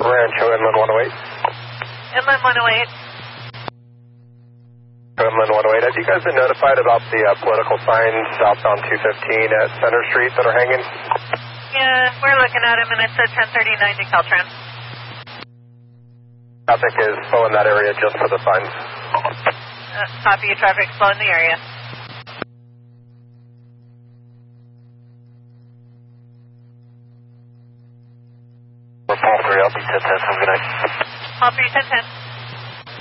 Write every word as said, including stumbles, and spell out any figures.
Rancho Inland one oh eight. Inland one oh eight. Inland one oh eight. Have you guys been notified about the uh, political signs southbound two fifteen at Center Street that are hanging? Yeah, we're looking at them, and it says ten thirty-nine to Caltrans. Traffic is slow in that area just for the signs. Uh, copy, traffic slow in the area. Paul three, I'll be ten ten, have a good night. Paul three, ten ten.